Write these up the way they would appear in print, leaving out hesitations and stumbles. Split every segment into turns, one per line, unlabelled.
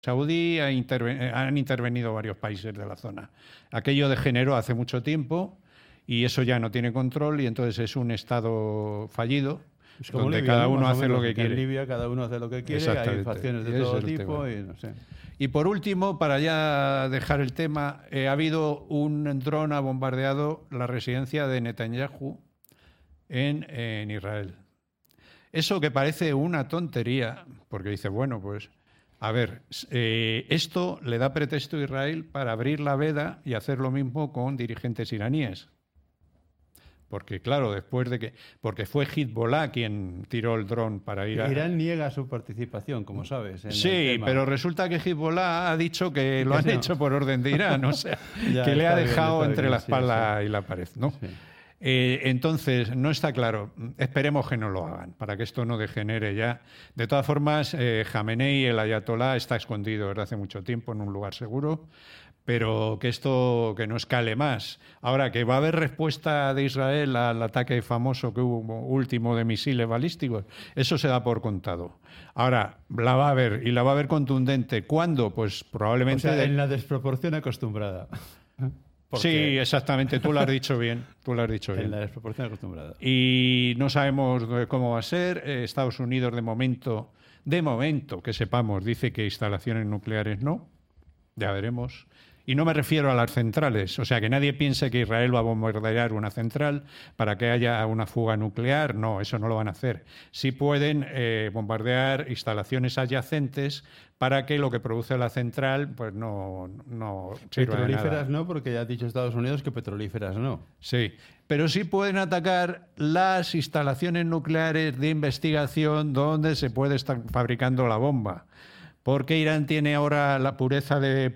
saudí han intervenido varios países de la zona. Aquello degeneró hace mucho tiempo y eso ya no tiene control y entonces es un estado fallido.
Es como
donde
Libia,
cada
¿no?
uno
Más o
hace
menos,
lo que quiere.
En Libia cada uno hace lo que quiere, hay
Exactamente.
facciones de
Ese
todo
es el
tipo
tema.
y no sé.
Y por último, para ya dejar el tema, ha habido un dron ha bombardeado la residencia de Netanyahu en Israel. Eso que parece una tontería, porque dice, bueno, pues, a ver, esto le da pretexto a Israel para abrir la veda y hacer lo mismo con dirigentes iraníes. Porque, claro, después de que... Porque fue Hezbollah quien tiró el dron para ir a...
Irán niega su participación, como sabes. En el
Sí,
tema.
pero resulta que Hezbollah ha dicho que lo han hecho por orden de Irán, o sea,
Ya,
que le ha
está bien,
dejado
está
entre
bien,
la
sí,
espalda y la pared, ¿no?
Sí.
Entonces, no está claro. Esperemos que no lo hagan, para que esto no degenere ya. De todas formas, Jamenei, el ayatolá, está escondido desde hace mucho tiempo en un lugar seguro, pero que esto que no escale más. Ahora, que va a haber respuesta de Israel al ataque famoso que hubo último de misiles balísticos, eso se da por contado. Ahora, la va a haber, y la va a haber contundente. ¿Cuándo? Pues probablemente...
O sea, en la desproporción acostumbrada. Porque
Sí, exactamente, tú lo has dicho bien. Tú lo has dicho bien.
en la desproporción acostumbrada.
Y no sabemos cómo va a ser. Estados Unidos, de momento, que sepamos, dice que instalaciones nucleares no. Ya veremos. Y no me refiero a las centrales, o sea, que nadie piense que Israel va a bombardear una central para que haya una fuga nuclear. No, eso no lo van a hacer. Sí pueden bombardear instalaciones adyacentes para que lo que produce la central pues no sirva de
Petrolíferas
nada.
no, porque ya ha dicho Estados Unidos que petrolíferas no.
Sí, pero sí pueden atacar las instalaciones nucleares de investigación donde se puede estar fabricando la bomba. Porque Irán tiene ahora la pureza el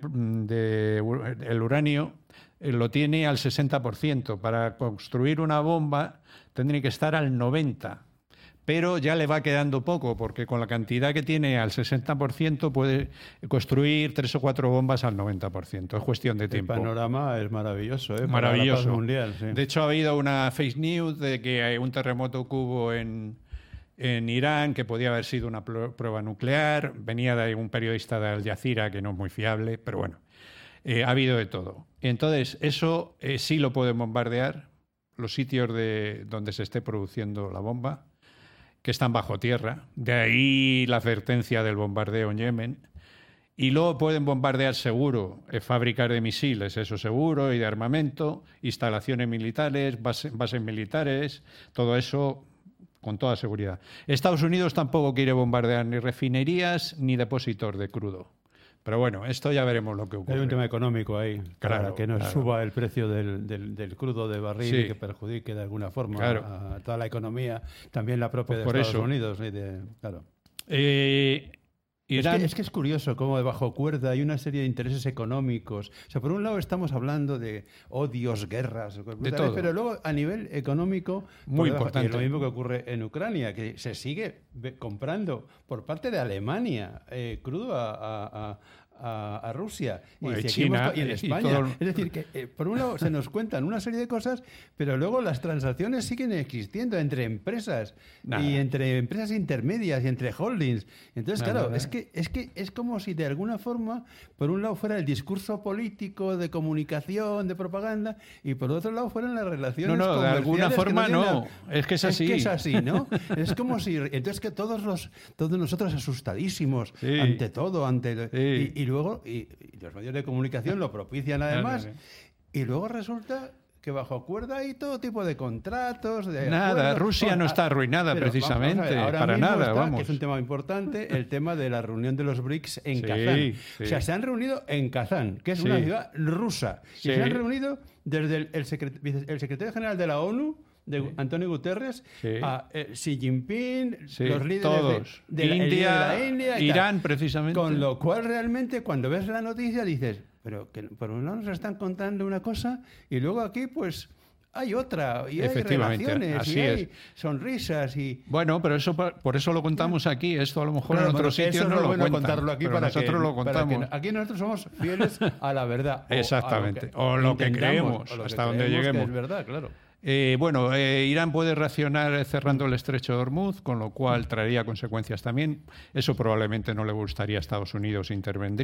uranio, lo tiene al 60%. Para construir una bomba tendría que estar al 90%. Pero ya le va quedando poco, porque con la cantidad que tiene al 60% puede construir 3 o 4 bombas al 90%. Es cuestión de tiempo.
El panorama es maravilloso, ¿eh?
Maravilloso.
Para la paz mundial, sí.
De hecho, ha habido una fake news de que hay un terremoto que hubo en Irán, que podía haber sido una prueba nuclear. Venía de un periodista de Al Jazeera, que no es muy fiable, pero bueno, ha habido de todo. Entonces, eso sí lo pueden bombardear, los sitios donde se esté produciendo la bomba, que están bajo tierra. De ahí la advertencia del bombardeo en Yemen. Y luego pueden bombardear seguro fábricas de misiles, eso seguro, y de armamento, instalaciones militares, bases militares, todo eso con toda seguridad. Estados Unidos tampoco quiere bombardear ni refinerías ni depósitos de crudo. Pero bueno, esto ya veremos lo que ocurre.
Hay un tema económico ahí,
Claro,
para que no
claro.
suba el precio del crudo de barril
Sí.
y que perjudique de alguna forma
Claro.
a toda la economía, también la propia
Pues
de
por
Estados
eso.
Unidos. Claro.
Irán,
Es que es curioso cómo bajo cuerda hay una serie de intereses económicos. O sea, por un lado estamos hablando de odios, guerras,
todo.
pero luego a nivel económico,
Muy
por debajo,
importante.
y es lo mismo que ocurre en Ucrania, que se sigue comprando por parte de Alemania crudo a Rusia
Bueno, y
si aquí
China,
y en
y
España.
todo.
Es decir, que por un lado se nos cuentan una serie de cosas, pero luego las transacciones siguen existiendo entre empresas
Nada.
y entre empresas intermedias y entre holdings. Entonces,
Nada,
claro,
nada.
es que es como si de alguna forma, por un lado fuera el discurso político de comunicación, de propaganda, y por otro lado fueran las relaciones
No, de alguna
comerciales que
forma
tienen
no. Es que es así.
Es que es así, ¿no? Es como si... Entonces que todos nosotros asustadísimos
Sí.
ante todo,
Sí.
y luego y los medios de comunicación lo propician además,
Claro.
y luego resulta que bajo cuerda hay todo tipo de contratos, de
Nada,
acuerdos.
Rusia no está arruinada
Pero
precisamente,
vamos a ver, ahora
para
mismo
nada,
está,
vamos.
que es un tema importante, el tema de la reunión de los BRICS en
Sí,
Kazán.
sí.
O sea, se han reunido en Kazán, que es
Sí.
una ciudad rusa,
Sí.
y se han reunido desde el secretario general de la ONU, Antonio Guterres,
Sí.
a Xi Jinping,
Sí,
los líderes
todos.
de la India y
Irán,
tal.
precisamente.
Con lo cual realmente cuando ves la noticia dices, pero que por un lado nos están contando una cosa y luego aquí pues hay otra, y hay
Efectivamente,
relaciones,
así
y hay
es.
sonrisas y...
Bueno, pero eso por eso lo contamos aquí. Esto a lo mejor
Claro,
en otros
bueno,
sitios
eso
no
es
lo
bueno
cuentan.
contarlo aquí
pero
para
nosotros lo contamos.
aquí nosotros somos fieles a la verdad.
Exactamente.
O
O lo que
intentamos,
creemos,
o lo que
hasta donde
creemos que
lleguemos.
es verdad, claro.
Irán puede reaccionar cerrando el estrecho de Hormuz, con lo cual traería consecuencias también. Eso probablemente no le gustaría a Estados Unidos, intervendría.